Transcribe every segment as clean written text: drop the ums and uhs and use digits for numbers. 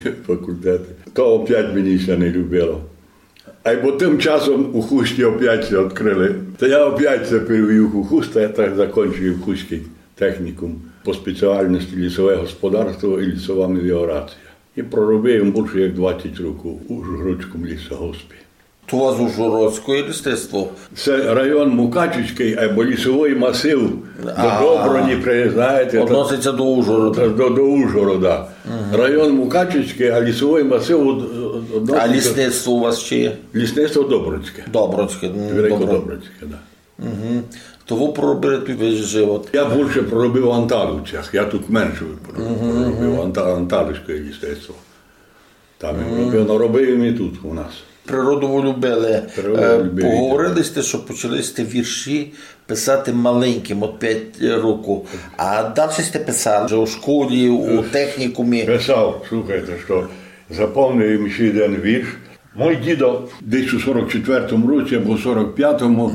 факультети. То опять мені ще не любило. А й бо тим часом у Хусті опять це відкрили. Та я опять це перевів у Хуст, я так закінчив Хустський технікум по спеціальності лісове господарство і лісова меліорація. І проробив більше як 20 років у Ужгородському лісогоспі. То у вас Ужгородське лісництво? Це район Мукачівський, або лісовий масив. До Доброні, знаєте. Относиться до Ужгорода. До Ужгорода. Район Мукачівський, а лісовий масив... А лісництво у вас чи є? Лісництво Добродське. Добродське. Великодобродське, так. Угу. То ви проробили тут весь живот? Я більше проробив в Анталівцях. Я тут менше проробив Анталівське лісництво. Там я робив, але робив і тут у нас. Природу ви любили. Поговорили сте, що почали сте вірші писати маленьким, от 5 років. А далі сте писали вже у школі, у технікумі? Писав, слухайте, що запомнив ще один вірш. Мій дідо десь у 44-му році або 45-му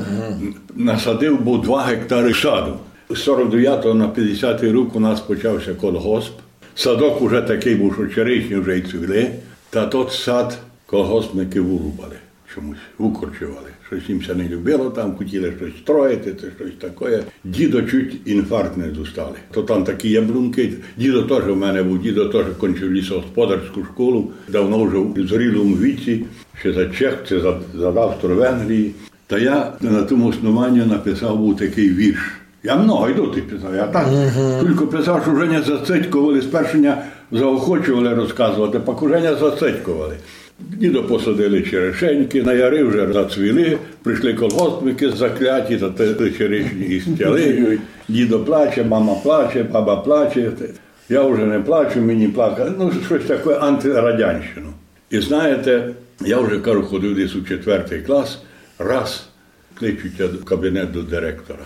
насадив був 2 гектари саду. З 49-го на 50-й рік у нас почався колгосп. Садок уже такий був, що черешні вже й цвіли. Та тот сад колгоспники вирубали чомусь, викорчували. Щось їм не любило, там хотіли щось строїти, це щось таке. Дідо чуть інфаркт не достали. То там такі яблунки. Дідо теж в мене був, дідо теж кончив лісогосподарську школу. Давно вже в зрілому віці, ще за Чех, це за Австро-Венгрії. Та я на тому основанні написав був такий вірш. Я много йду ти писав, я так тільки писав, що вже не зацитькували, спершення заохочували розказувати, поки вже не зацитькували. Дідо посадили черешеньки, на яри вже зацвіли, прийшли колгоспники закляті, та те черешні і стяли. Дідо плаче, мама плаче, баба плаче. Я вже не плачу, мені плакати. Ну, щось таке антирадянщину. І знаєте, я вже, кажу, ходив десь у 4 клас, раз кличуть в кабінет до директора.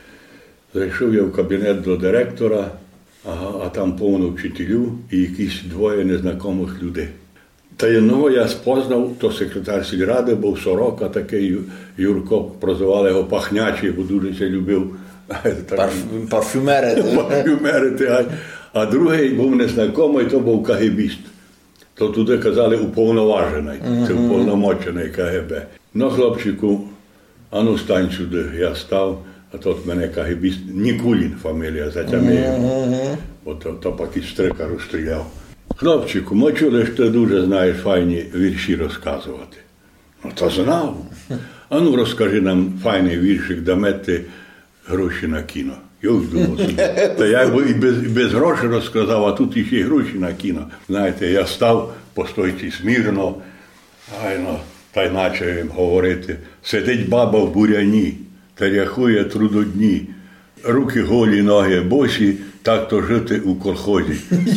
Зайшов я в кабінет до директора, а там повно вчителів і якісь 2 незнайомих людей. Та одного я спознав, то секретар сільради був Сорока, такий Юрко, прозивали його Пахнячий, бо дуже це любив. Парфюмерити. А другий був незнайомий, то був КГБіст. То туди казали уповноважений, це уповномочений КГБ. Ну, хлопчику, а ну стань сюди, я став. А тут мене КГБіст, Нікулін фамілія, затямив. То поки стрика розстріляв. Хлопчику, ми чули, що ти дуже знаєш файні вірші розказувати. Ну, то знав. А ну розкажи нам файний віршик, дамо ти гроші на кіно. Я ж думав собі. Та я і без грошей розказав, а тут ще й гроші на кіно. Знаєте, я став по стойці смірно, та й почав їм говорити. Сидить баба в буряні, та рахує трудодні. Руки голі, ноги босі, так то жити у колхозі.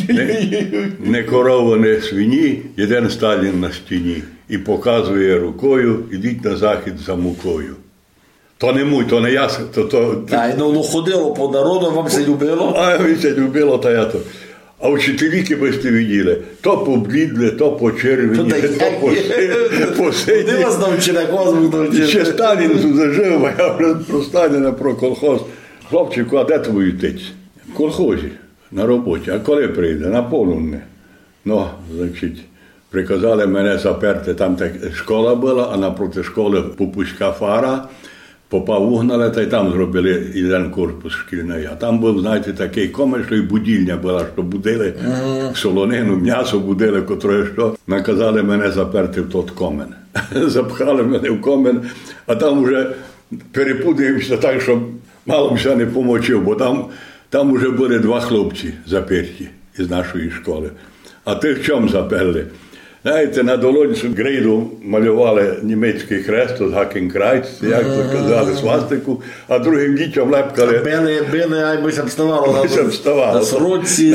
Не корова, не свині, один Сталін на стіні. І показує рукою, ідіть на захід за мукою. То не мій, то не я. Ну ходило по народу, вам це любило? А ви це любило, та я то. А вчителіки ви сте виділи, то поблідли, то почервені, то посидні. Куди вас навчили, кого вас навчили? Ще Сталін зажив, а я вже про Сталіна, про колхоз. Хлопчику, а де твої тиць? В колхозі, на роботі. А коли прийде? На полудне. Ну, значить, приказали мене заперти. Там школа була, а напроти школи попуська фара. Попав угнали, та й там зробили один корпус шкільний. А там був, знаєте, такий комер, що й будільня була, що будили солонину, м'ясо будили, котре що. Наказали мене заперти в тот комен. Запхали мене в комен, а там вже перепудився так, що мало все не помочив, бо там вже були 2 хлопці заперті із нашої школи. А тих чом заперли? Знаєте, на долонці грейду малювали німецький хрест, Гакенкрайц, як то казали, свастику, а другим дітям лепкали. Били, ай би сам вставало. На сорочці,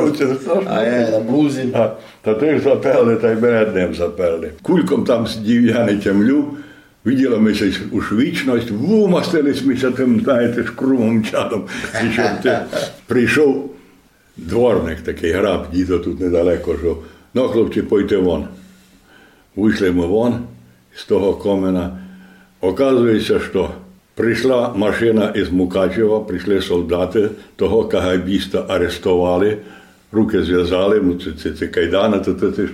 на блузі. Та тих заперли, та й мене днем заперли. Кульком там сидів, я не тямлю, виділимося у швічність, вмастилися тим, знаєте, шкрумом чадом. Прийшов дворник такий, граб, дідо тут недалеко жив. Ну, хлопці, пойте вон. Вийшли ми вон з того комена. Оказується, що прийшла машина із Мукачева, прийшли солдати, того КГБіста арестували, руки зв'язали, це кайдани, то